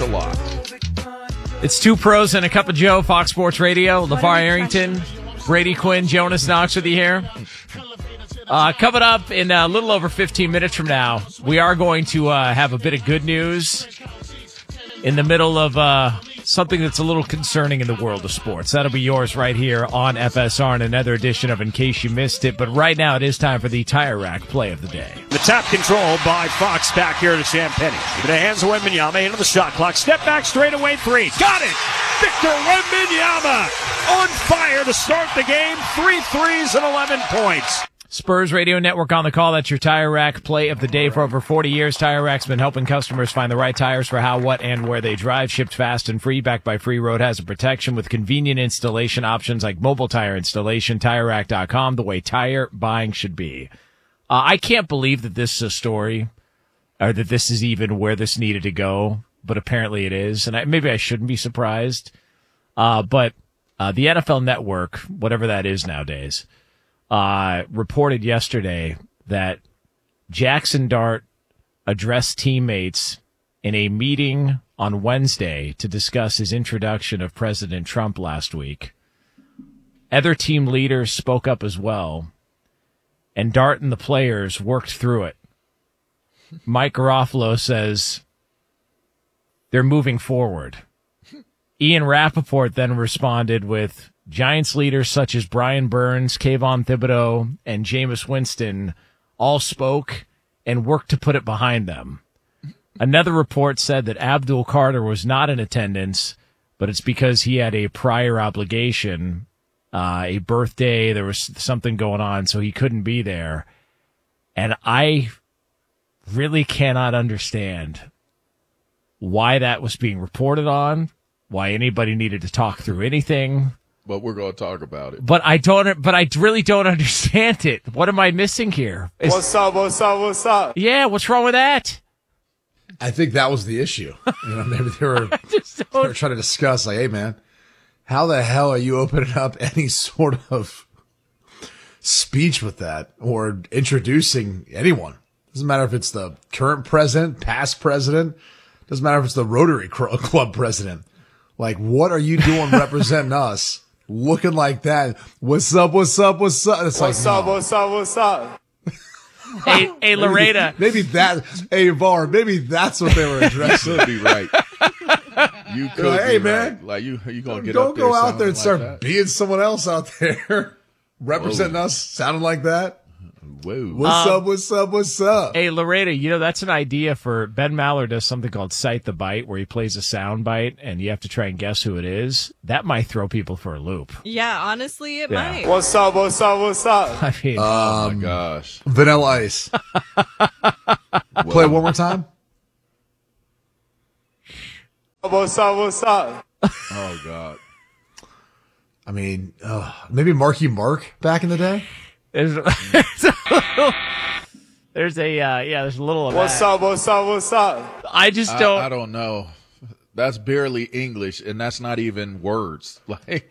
a lot. It's Two Pros and a Cup of Joe, Fox Sports Radio. LeVar Arrington, Brady Quinn, Jonas Knox with you here. Coming up in a little over 15 minutes from now, we are going to have a bit of good news in the middle of something that's a little concerning in the world of sports. That'll be yours right here on FSR in another edition of In Case You Missed It. But right now, it is time for the Tire Rack Play of the Day. The tap control by Fox back here to Champagne. The hands of Wembanyama into the shot clock. Step back, straight away three. Got it! Victor Wembanyama on fire to start the game. 3 threes and 11 points. Spurs Radio Network on the call. That's your Tire Rack Play of the Day. For over 40 years, Tire Rack's been helping customers find the right tires for how, what, and where they drive. Shipped fast and free, backed by free road hazard protection with convenient installation options like mobile tire installation. TireRack.com, the way tire buying should be. I can't believe that this is a story, or that this is even where this needed to go, but apparently it is. And maybe I shouldn't be surprised. But the NFL Network, whatever that is nowadays, reported yesterday that Jackson Dart addressed teammates in a meeting on Wednesday to discuss his introduction of President Trump last week. Other team leaders spoke up as well, and Dart and the players worked through it. Mike Garofalo says they're moving forward. Ian Rappaport then responded with, Giants leaders such as Brian Burns, Kayvon Thibodeau, and Jameis Winston all spoke and worked to put it behind them. Another report said that Abdul Carter was not in attendance, but it's because he had a prior obligation, a birthday, there was something going on, so he couldn't be there. And I really cannot understand why that was being reported on, why anybody needed to talk through anything. But we're going to talk about it. But I really don't understand it. What am I missing here? What's up? Yeah, what's wrong with that? I think that was the issue. Maybe they were trying to discuss, like, hey, man, how the hell are you opening up any sort of speech with that or introducing anyone? Doesn't matter if it's the current president, past president. Doesn't matter if it's the Rotary Club president. Like, what are you doing representing us? Looking like that. What's up? It's What's up? Hey, Loretta. Maybe VAR, maybe that's what they were addressing. You could be right. You could hey, be man, right. Like, you gonna get don't up there go out there and start like being someone else out there. Representing us, sounding like that. Whoa. What's up? Hey, Loretta, that's an idea for Ben Maller does something called Cite the Bite, where he plays a sound bite, and you have to try and guess who it is. That might throw people for a loop. Yeah, honestly, it might. What's up? I mean, oh, my gosh. Vanilla Ice. Play it one more time. What's up? Oh, God. I mean, maybe Marky Mark back in the day? there's a little of that. What's up? I just don't. I don't know. That's barely English, and that's not even words. Like,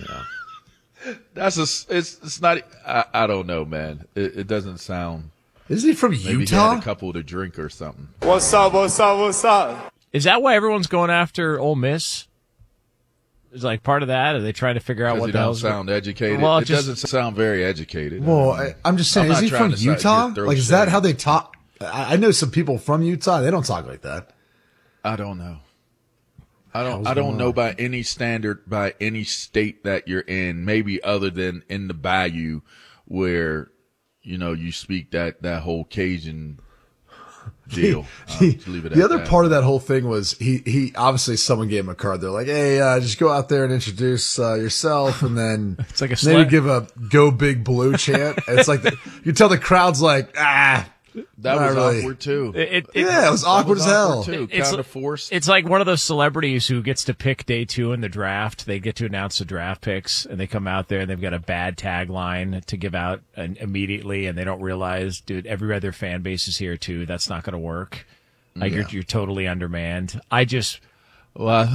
it's not. I don't know, man. It doesn't sound. Isn't he from Maybe Utah? he had a couple to drink or something. What's up? Is that why everyone's going after Ole Miss? Is like part of that? Are they trying to figure out what the hell's sound educated? Well, it doesn't sound very educated. Well, I'm just saying, is he from Utah? Like, is that how they talk? I know some people from Utah. They don't talk like that. I don't know. I don't know by any standard, by any state that you're in, maybe other than in the Bayou where, you speak that whole Cajun deal. The other part of that whole thing was he obviously someone gave him a card. They're like, hey, just go out there and introduce yourself, and then it's like maybe give a "Go Big Blue" chant. And it's like you tell the crowd's like, that was really. Awkward too. It was awkward as hell. Too. Kind of forced. It's like one of those celebrities who gets to pick day 2 in the draft. They get to announce the draft picks, and they come out there and they've got a bad tagline to give out immediately, and they don't realize, dude, every other fan base is here too. That's not going to work. Like you're totally undermanned. I just What's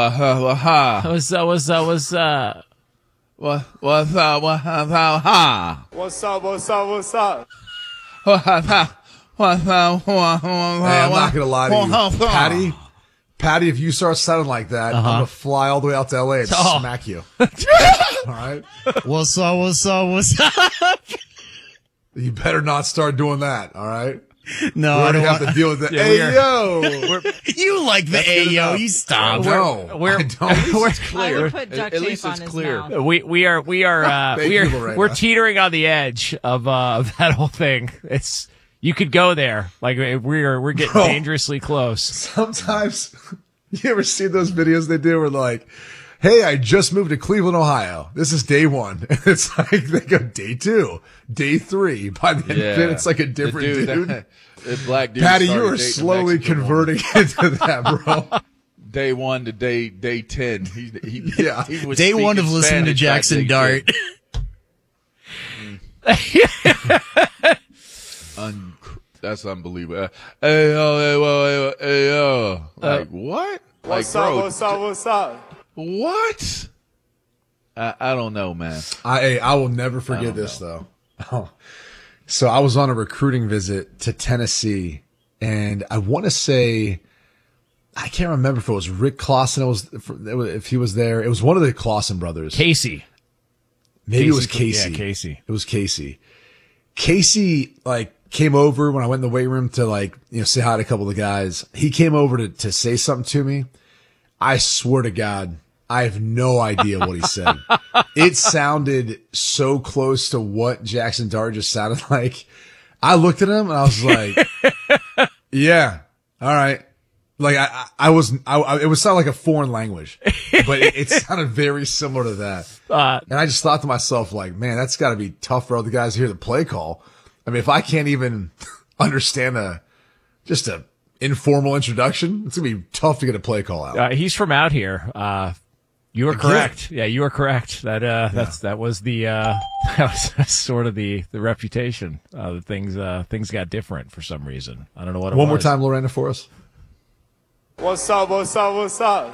up? Hey, I'm not gonna lie to you, Patty, if you start sounding like that, I'm gonna fly all the way out to LA and smack you. All right. What's up? You better not start doing that. All right. No, We I already don't have want to deal with the You like the Ayo. enough. You stop. No, I don't. I would put duct At least tape on it's his clear. mouth. We're teetering on the edge of that whole thing. You could go there. Like we're getting dangerously close. Sometimes you ever see those videos they do where like, hey, I just moved to Cleveland, Ohio. This is day 1. And it's like they go day 2, day 3. By the end of it, it's like a different dude. The black dude. Patty, started you are dating a slowly Mexican converting into that, bro. Day 1 to day 10. He was Day 1 of speaking listening to Spanish Jackson by Dart. day 10. That's unbelievable. Hey yo. Like what? Like What's up, bro, what's up? what? I don't know, man. I will never forget this though. Oh. So I was on a recruiting visit to Tennessee, and I want to say, I can't remember if it was Rick Clausen. If he was there. It was one of the Clausen brothers. Casey. Maybe it was Casey. Yeah, Casey. It was Casey. Casey came over when I went in the weight room to say hi to a couple of the guys. He came over to say something to me. I swear to God, I have no idea what he said. It sounded so close to what Jackson Dart just sounded like. I looked at him and I was like, yeah, all right. Like it would sound like a foreign language, but it sounded very similar to that. And I just thought to myself, like, man, that's gotta be tough for other guys to hear the play call. I mean, if I can't even understand just a informal introduction, it's gonna be tough to get a play call out. He's from out here. You were correct. Yeah, you were correct. That was the that was sort of the reputation. Things got different for some reason. I don't know what it was. One more time, Lorena, for us. What's up? Lorena,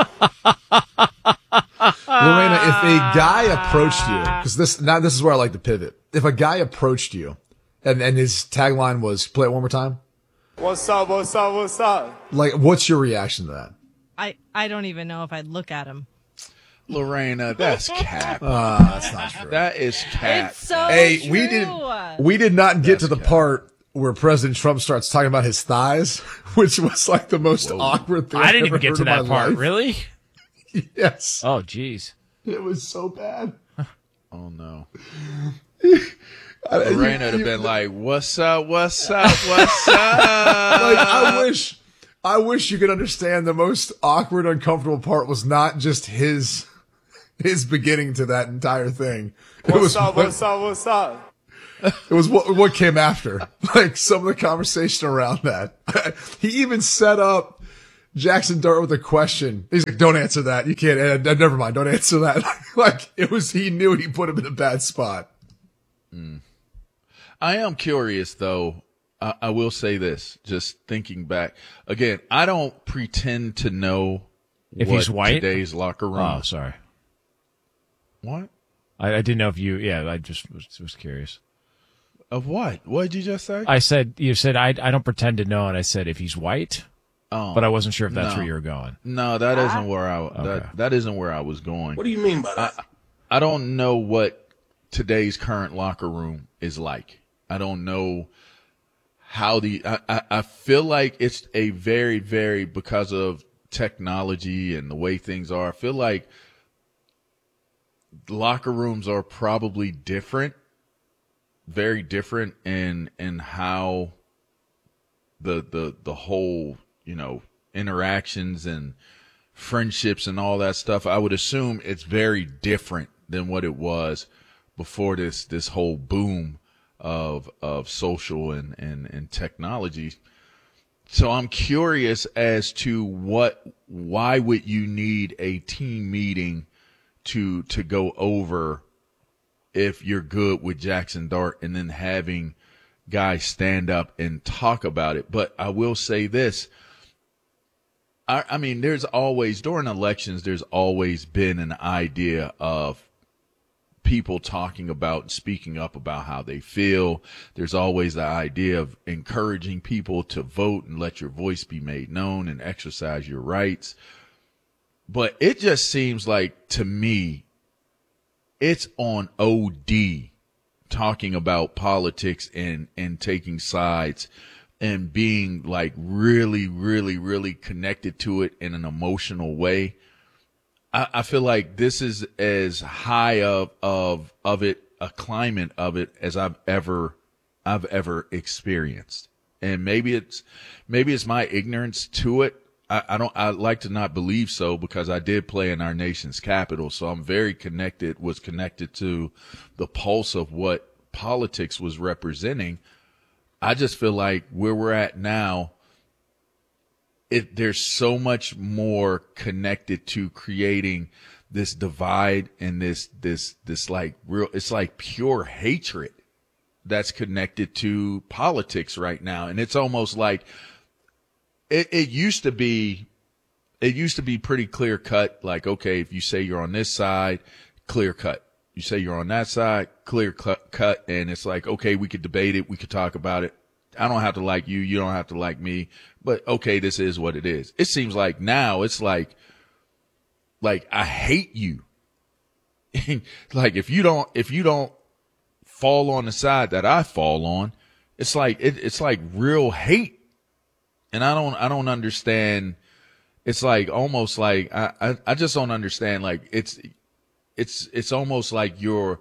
if a guy approached you, because this is where I like to pivot. If a guy approached you and his tagline was, play it one more time. What's up? Like, what's your reaction to that? I don't even know if I'd look at him. Lorena, that's cap. That's not true. That is cap. It's so Hey, true. we did not get to the part where President Trump starts talking about his thighs, which was like the most awkward thing I didn't I've even ever get to heard in that my part. life. Really? Yes. Oh, jeez. It was so bad. Oh no. Lorena would have been like, what's up? Like, I wish you could understand the most awkward, uncomfortable part was not just his beginning to that entire thing. It was What's up? It was what came after. Like some of the conversation around that. He even set up Jackson Dart with a question. He's like, don't answer that. You can't. Never mind. Don't answer that. Like he knew he put him in a bad spot. I am curious though. I will say this, just thinking back again, I don't pretend to know If what he's white? today's locker room. Oh, sorry. What? I didn't know if you. Yeah, I just was curious. Of what? What did you just say? You said I don't pretend to know, and I said if he's white. Oh, but I wasn't sure if that's no. where you were going. No, that isn't where Okay. that isn't where I was going. What do you mean by that? I don't know what today's current locker room is like. I don't know how I feel like it's a very, very, because of technology and the way things are, I feel like locker rooms are probably different, very different in how the whole, interactions and friendships and all that stuff. I would assume it's very different than what it was before this whole boom of social and technology. So I'm curious as to why would you need a team meeting to go over if you're good with Jackson Dart and then having guys stand up and talk about it. But I will say this. I mean, during elections, there's always been an idea of people talking about, speaking up about how they feel. There's always the idea of encouraging people to vote and let your voice be made known and exercise your rights. But it just seems like, to me, it's on OD talking about politics and taking sides and being like really, really, really connected to it in an emotional way. I feel like this is as high of it, a climate of it, as I've ever experienced. And maybe it's my ignorance to it. I like to not believe so, because I did play in our nation's capital. So I'm very was connected to the pulse of what politics was representing. I just feel like where we're at now, there's so much more connected to creating this divide and this like real, it's like pure hatred that's connected to politics right now. And it's almost like it used to be pretty clear cut. Like, okay, if you say you're on this side, clear cut. You say you're on that side, clear cut. And it's like, okay, we could debate it. We could talk about it. I don't have to like you. You don't have to like me. But okay, this is what it is. It seems like now it's like I hate you. Like if you don't fall on the side that I fall on, it's like it's like real hate. And I don't understand. It's like almost like I just don't understand. Like it's almost like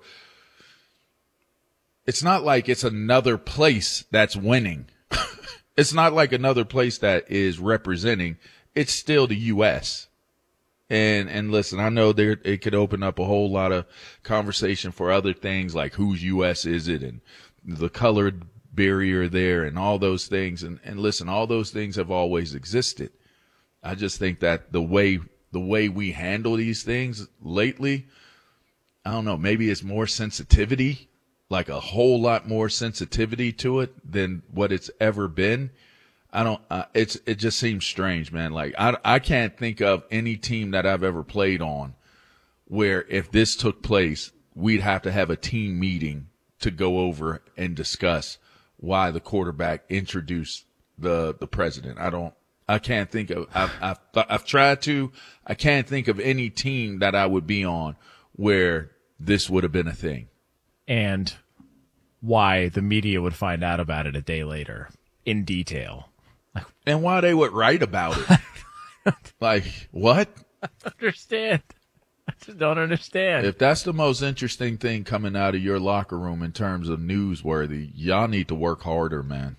it's not like it's another place that's winning. It's not like another place that is representing. It's still the U.S. And listen, I know it could open up a whole lot of conversation for other things, like whose U.S. is it, and the colored barrier there, and all those things. And listen, all those things have always existed. I just think that the way we handle these things lately, I don't know, maybe it's more sensitivity. Like a whole lot more sensitivity to it than what it's ever been. It just seems strange, man. Like I can't think of any team that I've ever played on where if this took place, we'd have to have a team meeting to go over and discuss why the quarterback introduced the president. I can't think of, I've tried to, I can't think of any team that I would be on where this would have been a thing. And why the media would find out about it a day later in detail. And why they would write about it. Like, what? I don't understand. I just don't understand. If that's the most interesting thing coming out of your locker room in terms of newsworthy, y'all need to work harder, man.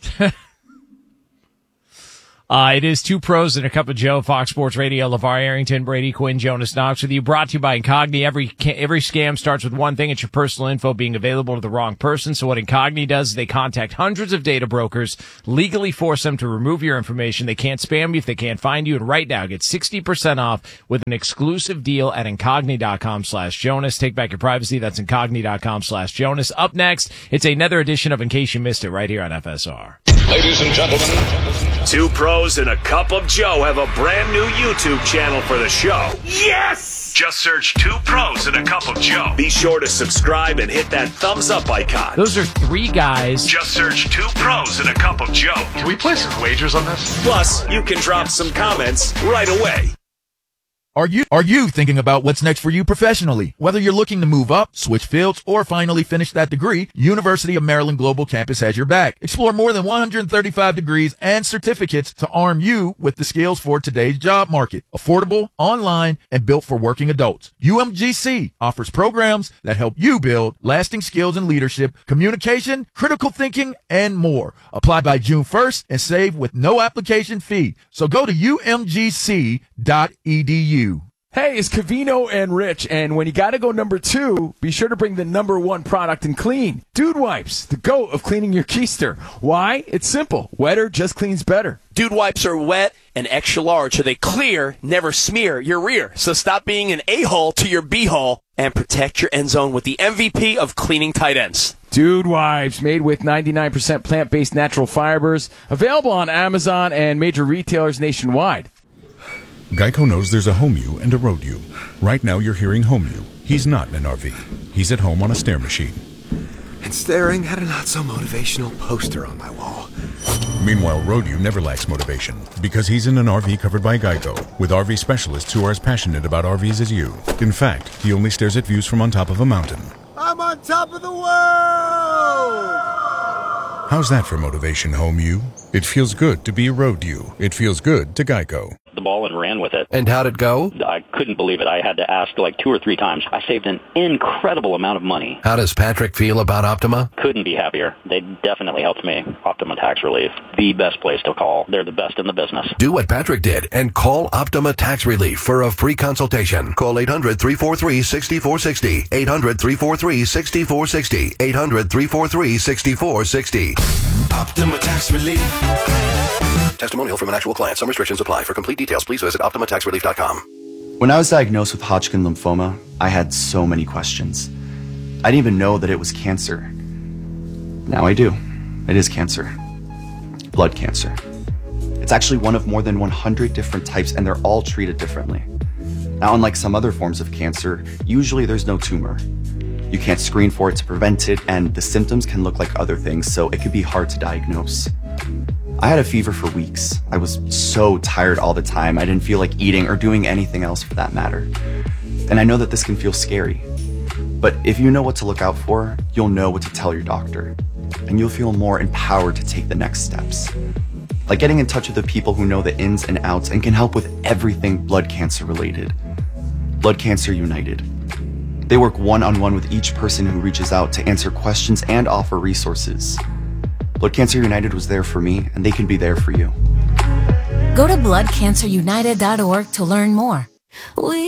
It is Two Pros and a Cup of Joe, Fox Sports Radio. LeVar Arrington, Brady Quinn, Jonas Knox with you. Brought to you by Incogni. Every scam starts with one thing. It's your personal info being available to the wrong person. So what Incogni does is they contact hundreds of data brokers, legally force them to remove your information. They can't spam you if they can't find you. And right now, get 60% off with an exclusive deal at Incogni.com/Jonas. Take back your privacy. That's Incogni.com/Jonas. Up next, it's another edition of In Case You Missed It right here on FSR. Ladies and gentlemen, Two Pros and a Cup of Joe have a brand new YouTube channel for the show. Yes! Just search Two Pros and a Cup of Joe. Be sure to subscribe and hit that thumbs up icon. Those are three guys. Just search Two Pros and a Cup of Joe. can we play some wagers on this? Plus, you can drop some comments right away. Are you thinking about what's next for you professionally? Whether you're looking to move up, switch fields, or finally finish that degree, University of Maryland Global Campus has your back. Explore more than 135 degrees and certificates to arm you with the skills for today's job market. Affordable, online, and built for working adults. UMGC offers programs that help you build lasting skills in leadership, communication, critical thinking, and more. Apply by June 1st and save with no application fee. So go to umgc.edu. Hey, it's Cavino and Rich, and when you gotta go number 2, be sure to bring the number 1 product in clean. Dude Wipes, the GOAT of cleaning your keister. Why? It's simple. Wetter just cleans better. Dude Wipes are wet and extra large, so they clear, never smear your rear. So stop being an a-hole to your b-hole and protect your end zone with the MVP of cleaning tight ends. Dude Wipes, made with 99% plant-based natural fibers, available on Amazon and major retailers nationwide. Geico knows there's a home you and a road you. Right now you're hearing home you. He's not in an RV. He's at home on a stair machine. And staring at a not-so-motivational poster on my wall. Meanwhile, road you never lacks motivation because he's in an RV covered by Geico with RV specialists who are as passionate about RVs as you. In fact, he only stares at views from on top of a mountain. I'm on top of the world! How's that for motivation, home you? It feels good to be a road you. It feels good to Geico. The ball and ran with it. And how'd it go? I couldn't believe it. I had to ask like 2 or 3 times. I saved an incredible amount of money. How does Patrick feel about Optima? Couldn't be happier. They definitely helped me. Optima Tax Relief, the best place to call. They're the best in the business. Do what Patrick did and call Optima Tax Relief for a free consultation. Call 800-343-6460. 800-343-6460. 800-343-6460. Optima Tax Relief. Testimonial from an actual client. Some restrictions apply. For complete details, please visit OptimaTaxRelief.com. When I was diagnosed with Hodgkin lymphoma, I had so many questions. I didn't even know that it was cancer. Now I do. It is cancer. Blood cancer. It's actually one of more than 100 different types, and they're all treated differently. Now, unlike some other forms of cancer, usually there's no tumor. You can't screen for it to prevent it, and the symptoms can look like other things, so it could be hard to diagnose. I had a fever for weeks. I was so tired all the time. I didn't feel like eating or doing anything else for that matter. And I know that this can feel scary. But if you know what to look out for, you'll know what to tell your doctor. And you'll feel more empowered to take the next steps. Like getting in touch with the people who know the ins and outs and can help with everything blood cancer related. Blood Cancer United. They work one-on-one with each person who reaches out to answer questions and offer resources. Blood Cancer United was there for me, and they can be there for you. Go to bloodcancerunited.org to learn more.